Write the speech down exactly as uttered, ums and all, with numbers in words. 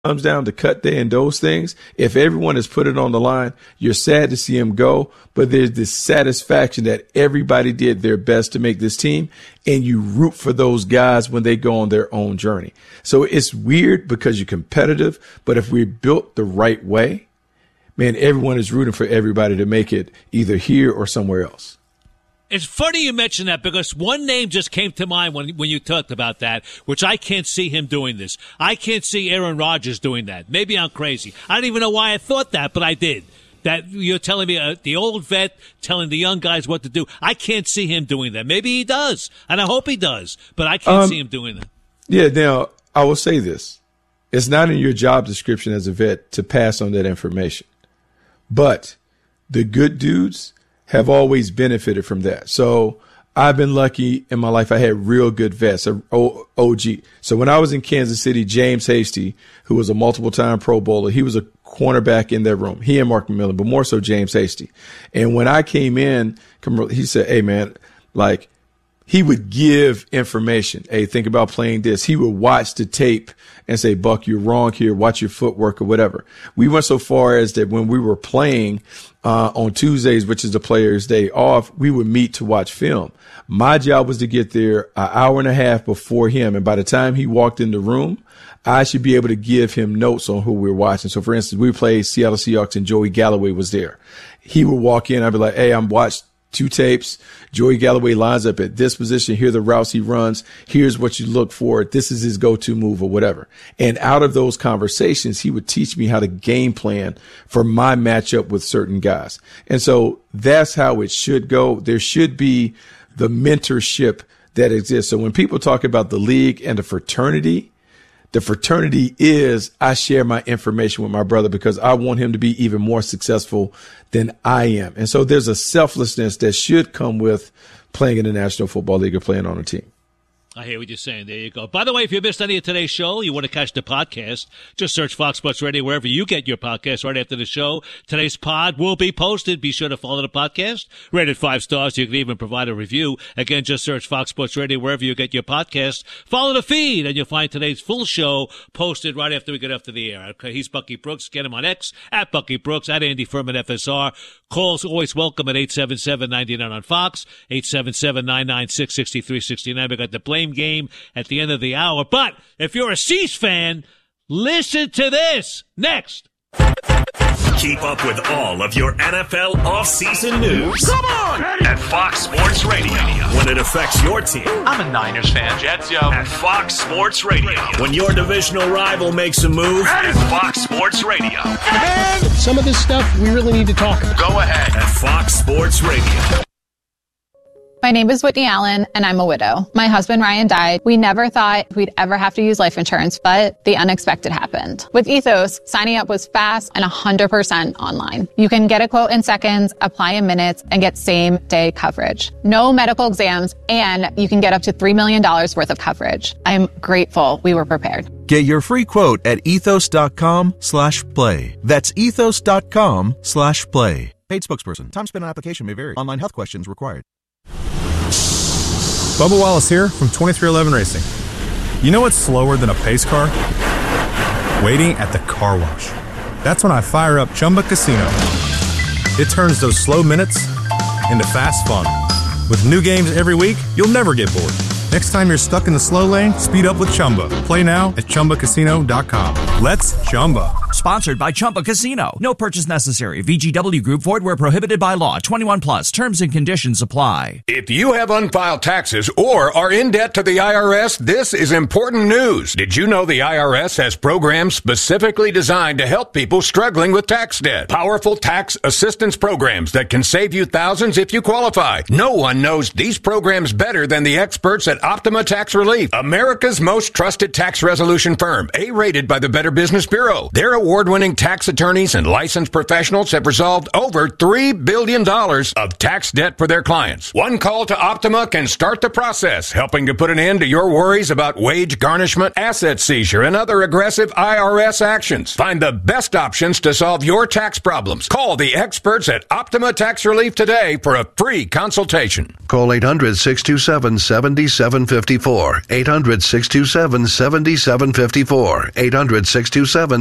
comes down to cut day and those things, if everyone has put it on the line, you're sad to see him go, but there's this satisfaction that everybody did their best to make this team, and you root for those guys when they go on their own journey. So it's weird because you're competitive, but if we're built the right way, man, everyone is rooting for everybody to make it either here or somewhere else. It's funny you mention that because one name just came to mind when when you talked about that, which I can't see him doing this. I can't see Aaron Rodgers doing that. Maybe I'm crazy. I don't even know why I thought that, but I did. That you're telling me uh, the old vet telling the young guys what to do. I can't see him doing that. Maybe he does, and I hope he does, but I can't um, see him doing that. Yeah, now, I will say this. It's not in your job description as a vet to pass on that information. But the good dudes have always benefited from that. So I've been lucky in my life. I had real good vets, O G. So when I was in Kansas City, James Hasty, who was a multiple time Pro Bowler, he was a cornerback in that room. He and Mark McMillan, but more so James Hasty. And when I came in, he said, hey, man, like, he would give information. Hey, think about playing this. He would watch the tape and say, Buck, you're wrong here. Watch your footwork or whatever. We went so far as that when we were playing uh, on Tuesdays, which is the players' day off, we would meet to watch film. My job was to get there an hour and a half before him. And by the time he walked in the room, I should be able to give him notes on who we were watching. So, for instance, we played Seattle Seahawks and Joey Galloway was there. He would walk in. I'd be like, hey, I'm watched two tapes. Joey Galloway lines up at this position. Here are the routes he runs. Here's what you look for. This is his go-to move or whatever. And out of those conversations, he would teach me how to game plan for my matchup with certain guys. And so that's how it should go. There should be the mentorship that exists. So when people talk about the league and the fraternity, the fraternity is I share my information with my brother because I want him to be even more successful than I am. And so there's a selflessness that should come with playing in the National Football League or playing on a team. I hear what you're saying. There you go. By the way, if you missed any of today's show, you want to catch the podcast, just search Fox Sports Radio wherever you get your podcast right after the show. Today's pod will be posted. Be sure to follow the podcast. Rated five stars. You can even provide a review. Again, just search Fox Sports Radio wherever you get your podcast. Follow the feed, and you'll find today's full show posted right after we get up to the air. Okay, he's Bucky Brooks. Get him on X, at Bucky Brooks, at Andy Furman F S R. Calls always welcome at eight seven seven, nine nine on Fox, eight seven seven, nine nine six, six three six nine. We got the blame game at the end of the hour. But if you're a Cease fan, listen to this next. Keep up with all of your N F L offseason news. Come on! At Fox Sports Radio. When it affects your team. I'm a Niners fan. Jets, yo. At Fox Sports Radio. When your divisional rival makes a move. At Fox Sports Radio. And some of this stuff we really need to talk about. Go ahead. At Fox Sports Radio. My name is Whitney Allen, and I'm a widow. My husband, Ryan, died. We never thought we'd ever have to use life insurance, but the unexpected happened. With Ethos, signing up was fast and one hundred percent online. You can get a quote in seconds, apply in minutes, and get same-day coverage. No medical exams, and you can get up to three million dollars worth of coverage. I'm grateful we were prepared. Get your free quote at ethos.com slash play. That's ethos.com slash play. Paid spokesperson. Time spent on application may vary. Online health questions required. Bubba Wallace here from twenty-three eleven Racing. You know what's slower than a pace car? Waiting at the car wash. That's when I fire up Chumba Casino. It turns those slow minutes into fast fun. With new games every week, you'll never get bored. Next time you're stuck in the slow lane, speed up with Chumba. Play now at Chumba Casino dot com. Let's Chumba. Sponsored by Chumba Casino. No purchase necessary. V G W Group. Void where prohibited by law. twenty-one plus. Terms and conditions apply. If you have unfiled taxes or are in debt to the I R S, this is important news. Did you know the I R S has programs specifically designed to help people struggling with tax debt? Powerful tax assistance programs that can save you thousands if you qualify. No one knows these programs better than the experts at Optima Tax Relief, America's most trusted tax resolution firm, A-rated by the Better Business Bureau. They're a award-winning tax attorneys and licensed professionals have resolved over three billion dollars of tax debt for their clients. One call to Optima can start the process, helping to put an end to your worries about wage garnishment, asset seizure, and other aggressive I R S actions. Find the best options to solve your tax problems. Call the experts at Optima Tax Relief today for a free consultation. Call eight hundred, six two seven, seven seven five four. eight hundred, six two seven, seven seven five four. eight hundred, six two seven,